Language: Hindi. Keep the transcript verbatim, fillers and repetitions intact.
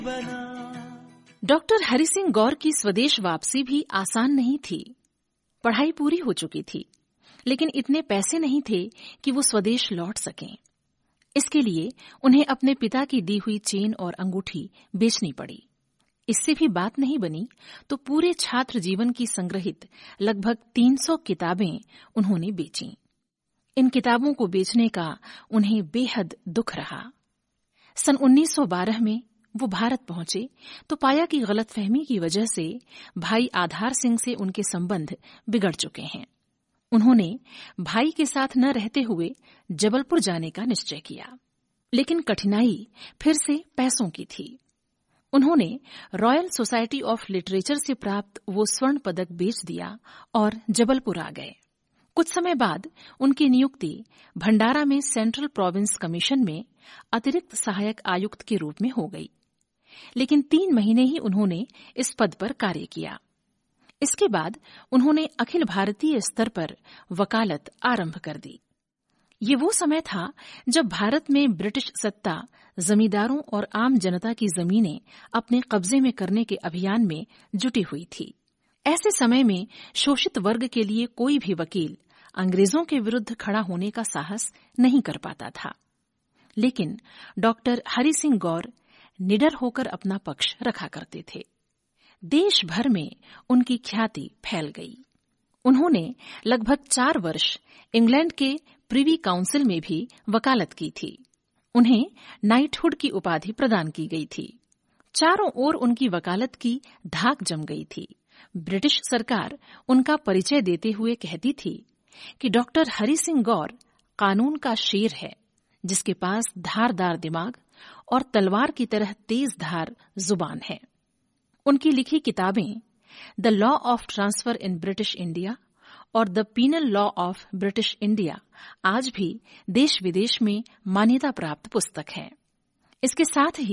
डॉक्टर हरि सिंह गौर की स्वदेश वापसी भी आसान नहीं थी। पढ़ाई पूरी हो चुकी थी, लेकिन इतने पैसे नहीं थे कि वो स्वदेश लौट सकें। इसके लिए उन्हें अपने पिता की दी हुई चेन और अंगूठी बेचनी पड़ी। इससे भी बात नहीं बनी तो पूरे छात्र जीवन की संग्रहित लगभग तीन सौ किताबें उन्होंने बेचीं। इन किताबों को बेचने का उन्हें बेहद दुख रहा। सन उन्नीस सौ बारह में वो भारत पहुंचे तो पाया कि गलतफहमी की वजह से भाई आधार सिंह से उनके संबंध बिगड़ चुके हैं। उन्होंने भाई के साथ न रहते हुए जबलपुर जाने का निश्चय किया, लेकिन कठिनाई फिर से पैसों की थी। उन्होंने रॉयल सोसाइटी ऑफ लिटरेचर से प्राप्त वो स्वर्ण पदक बेच दिया और जबलपुर आ गए। कुछ समय बाद उनकी नियुक्ति भंडारा में सेंट्रल प्रोविंस कमीशन में अतिरिक्त सहायक आयुक्त के रूप में हो गई, लेकिन तीन महीने ही उन्होंने इस पद पर कार्य किया। इसके बाद उन्होंने अखिल भारतीय स्तर पर वकालत आरंभ कर दी। ये वो समय था जब भारत में ब्रिटिश सत्ता जमींदारों और आम जनता की जमीनें अपने कब्जे में करने के अभियान में जुटी हुई थी। ऐसे समय में शोषित वर्ग के लिए कोई भी वकील अंग्रेजों के विरुद्ध खड़ा होने का साहस नहीं कर पाता था, लेकिन डॉक्टर हरि सिंह गौर निडर होकर अपना पक्ष रखा करते थे। देश भर में उनकी ख्याति फैल गई। उन्होंने लगभग चार वर्ष इंग्लैंड के प्रिवी काउंसिल में भी वकालत की थी। उन्हें नाइटहुड की उपाधि प्रदान की गई थी। चारों ओर उनकी वकालत की धाक जम गई थी। ब्रिटिश सरकार उनका परिचय देते हुए कहती थी कि डॉक्टर हरि सिंह गौर कानून का शेर है, जिसके पास धारदार दिमाग और तलवार की तरह तेज धार जुबान है। उनकी लिखी किताबें the law of transfer in British India और the penal law of British India आज भी देश विदेश में मान्यता प्राप्त पुस्तक है। इसके साथ ही